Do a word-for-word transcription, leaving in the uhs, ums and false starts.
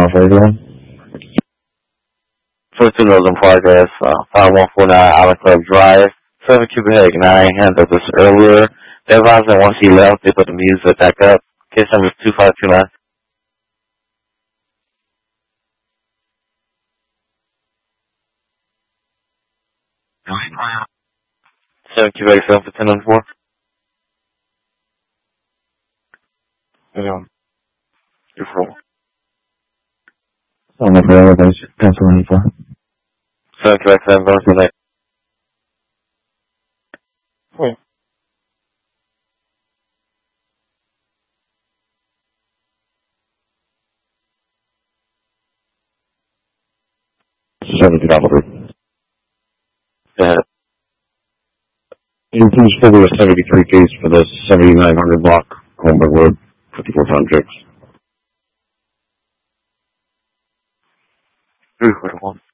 off everyone. Twenty-two Northern Progress, uh, five one four nine Island Club Drive, seven Cuba Hague. Now I handled this earlier. They advised that once he left, they put the music back up. Case number is two five two nine. seven Cuba Hague, seven for ten on four. Yeah. You're full. On the floor, that's that's what I'm for. seven Cuba Hague, seven for ten. Hmm. seventy dollars. Yeah. You please fill a seventy-three case for the seventy-nine hundred block, Holmberg Road, fifty-four pound chicks. Three for one.